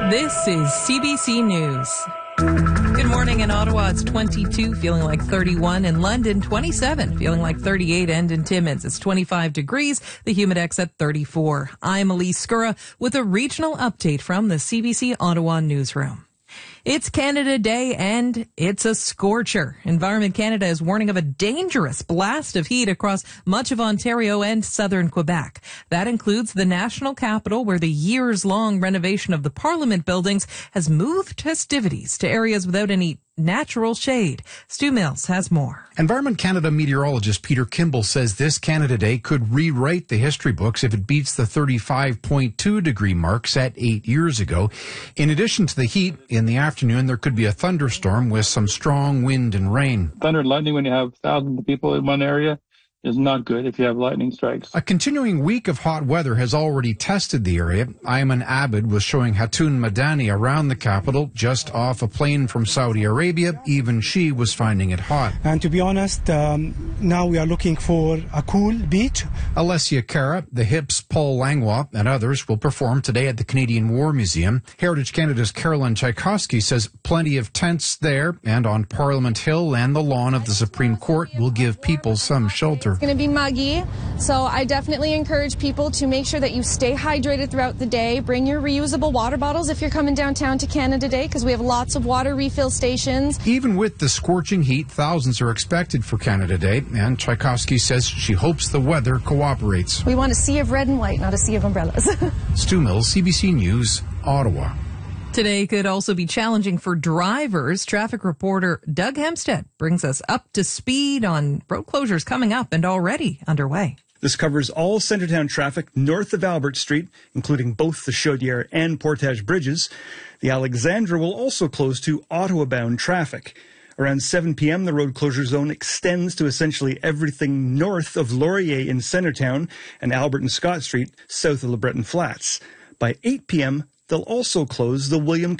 This is CBC News. Good morning in Ottawa. It's 22, feeling like 31. In London, 27, feeling like 38. And in Timmins, it's 25 degrees. The Humidex at 34. I'm Elise Skura with a regional update from the CBC Ottawa newsroom. It's Canada Day and it's a scorcher. Environment Canada is warning of a dangerous blast of heat across much of Ontario and southern Quebec. That includes the national capital, where the years-long renovation of the Parliament buildings has moved festivities to areas without any natural shade. Stu Mills has more. Environment Canada meteorologist Peter Kimball says this Canada Day could rewrite the history books if it beats the 35.2 degree mark set 8 years ago. In addition to the heat, in the afternoon there could be a thunderstorm with some strong wind and rain. Thunder and lightning when you have thousands of people in one area is not good if you have lightning strikes. A continuing week of hot weather has already tested the area. Ayman Abid was showing Hatun Madani around the capital just off a plane from Saudi Arabia. Even she was finding it hot. And to be honest, now we are looking for a cool beach. Alessia Cara, the HIP's Paul Langlois, and others will perform today at the Canadian War Museum. Heritage Canada's Caroline Tchaikovsky says plenty of tents there and on Parliament Hill, and the lawn of the Supreme Court will give people some shelter. It's going to be muggy, so I definitely encourage people to make sure that you stay hydrated throughout the day. Bring your reusable water bottles if you're coming downtown to Canada Day, because we have lots of water refill stations. Even with the scorching heat, thousands are expected for Canada Day, and Tchaikovsky says she hopes the weather cooperates. We want a sea of red and white, not a sea of umbrellas. Stu Mills, CBC News, Ottawa. Today could also be challenging for drivers. Traffic reporter Doug Hempstead brings us up to speed on road closures coming up and already underway. This covers all Centretown traffic north of Albert Street, including both the Chaudière and Portage bridges. The Alexandra will also close to Ottawa-bound traffic. Around 7 p.m., the road closure zone extends to essentially everything north of Laurier in Centretown and Albert and Scott Street south of LeBreton Flats. By 8 p.m., they'll also close the William